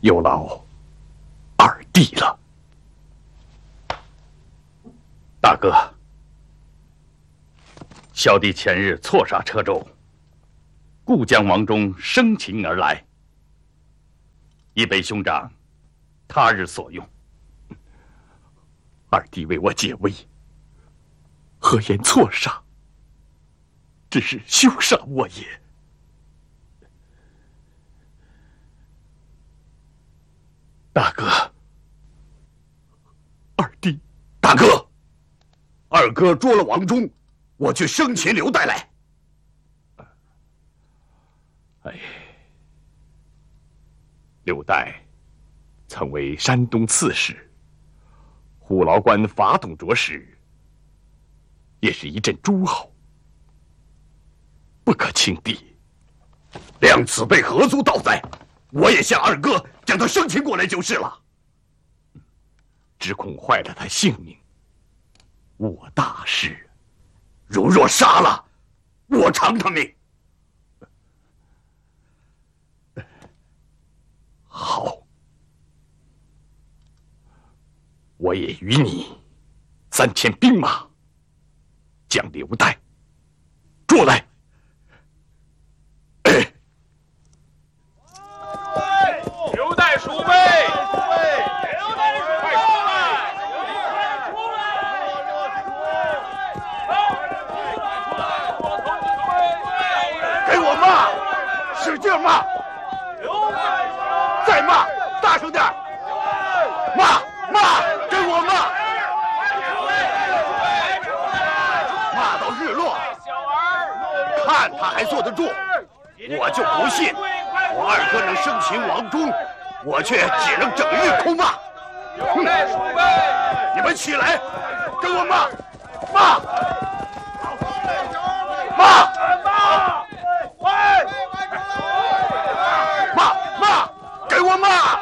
有劳二弟了。大哥，小弟前日错杀车舟，故将王忠生擒而来，已被兄长他日所用。二弟为我解围，何言错杀？只是休杀我也。大哥，二弟， 大哥，二哥捉了王忠，我去生擒刘岱来。 哎，刘岱曾为山东刺史，虎牢关法董卓时，也是一阵诸侯，不可轻敌。 谅此辈何足道哉？我也向二哥将他生擒过来就是了。 只恐坏了他性命，我大事。 如若杀了，我偿他命。 好，我也与你3000兵马，将刘岱捉来。 刘岱鼠辈，刘岱快出来！出来！给我骂，使劲骂！再骂，大声点！骂！给我骂！骂到日落，看他还坐得住，我就不信我二哥能生擒王忠，我却只能整日空骂。你们起来，跟我骂！给我骂！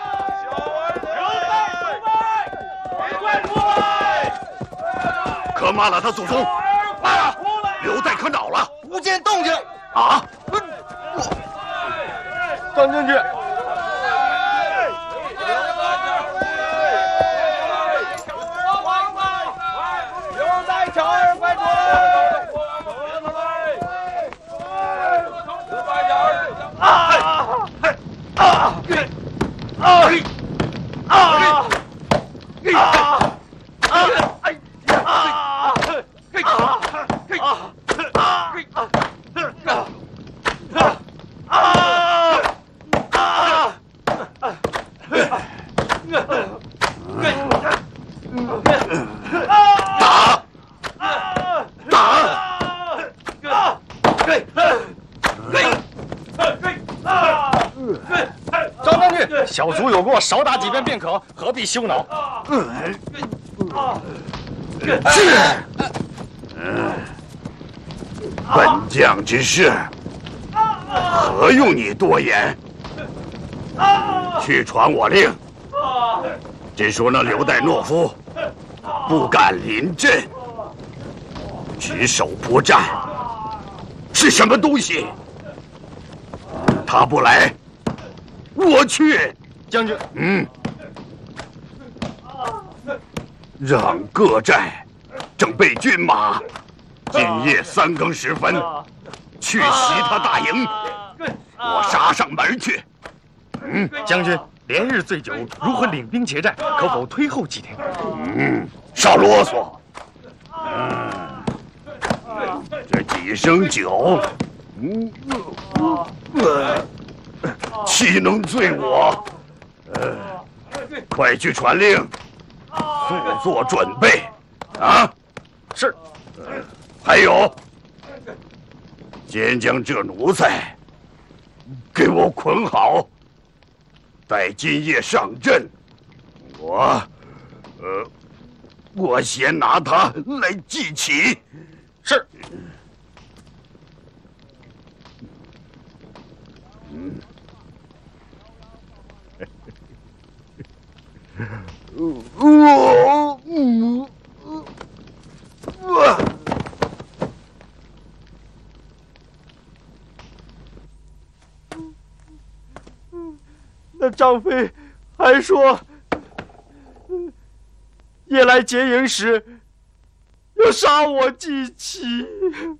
可骂了他祖宗！骂！刘岱可恼了， 不见动静啊！ 张将军，刘岱小儿快出来！ 小卒有过，少打几遍便可，何必羞恼？ 是。本将之事，何用你多言？去传我令，只说那刘岱懦夫不敢临阵，只守不战，是什么东西？他不来，我去。 将军， 让各寨正备军马，今夜3更时分去袭他大营，我杀上门去。 将军连日醉酒，如何领兵结寨？可否推后几天？ 少啰嗦。这几升酒，岂能醉我？快去传令，速做准备。啊， 是。 还有，先将这奴才给我捆好，待今夜上阵，我先拿他来祭旗。 是。 那张飞还说夜来劫营时要杀我继妻。